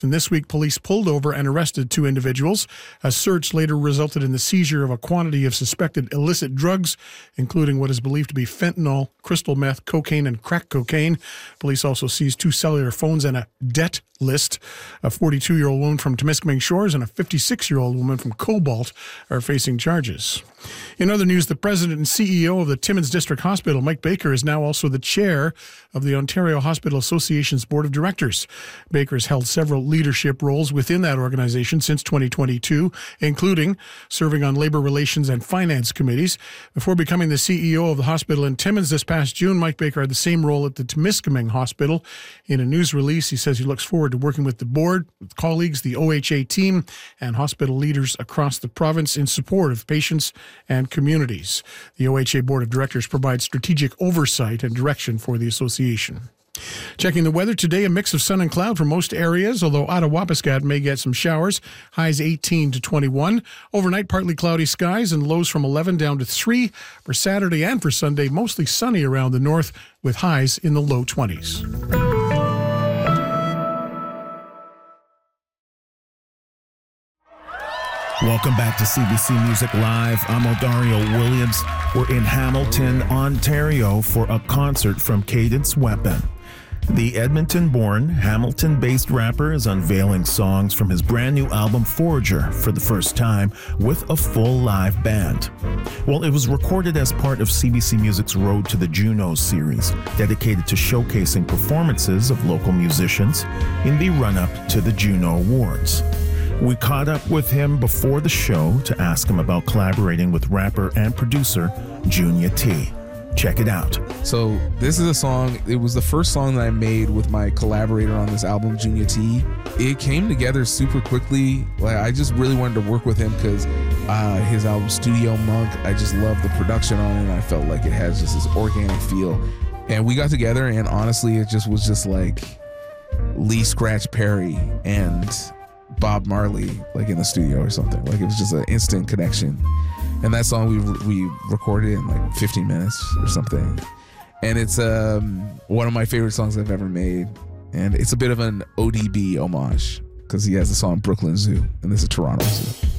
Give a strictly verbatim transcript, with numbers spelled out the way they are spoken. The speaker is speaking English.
And this week, police pulled over and arrested two individuals. A search later resulted in the seizure of a quantity of suspected illicit drugs, including what is believed to be fentanyl, crystal meth, cocaine, and crack cocaine. Police also seized two cellular phones and a debt list. A forty-two-year-old woman from Temiskaming Shores and a fifty-six-year-old woman from Cobalt are facing charges. In other news, the president and C E O of the Timmins District Hospital, Mike Baker, is now also the chair of the Ontario Hospital Association's board of directors. Baker has held several leadership roles within that organization since twenty twenty-two, including serving on labor relations and finance committees. Before becoming the C E O of the hospital in Timmins this past June, Mike Baker had the same role at the Temiskaming Hospital. In a news release, he says he looks forward to working with the board, with colleagues, the O H A team, and hospital leaders across the province in support of patients and communities. The O H A Board of Directors provides strategic oversight and direction for the association. Checking the weather today, a mix of sun and cloud for most areas, although Attawapiskat may get some showers. Highs eighteen to twenty-one. Overnight, partly cloudy skies and lows from eleven down to three. For Saturday and for Sunday, mostly sunny around the north with highs in the low twenties. Welcome back to C B C Music Live. I'm Odario Williams. We're in Hamilton, Ontario for a concert from Cadence Weapon. The Edmonton-born, Hamilton-based rapper is unveiling songs from his brand new album Forager for the first time with a full live band. Well, it was recorded as part of C B C Music's Road to the Junos series, dedicated to showcasing performances of local musicians in the run-up to the Juno Awards. We caught up with him before the show to ask him about collaborating with rapper and producer Junya T. Check it out. So this is a song, it was the first song that I made with my collaborator on this album, Junya T. It came together super quickly. Like, I just really wanted to work with him because uh, his album Studio Monk, I just love the production on it, and I felt like it has just this organic feel. And we got together, and honestly, it just was just like Lee Scratch Perry and Bob Marley, like in the studio or something. Like, it was just an instant connection. And that song we we recorded in like fifteen minutes or something. And it's um, one of my favorite songs I've ever made. And it's a bit of an O D B homage because he has the song Brooklyn Zoo, and this is Toronto Zoo.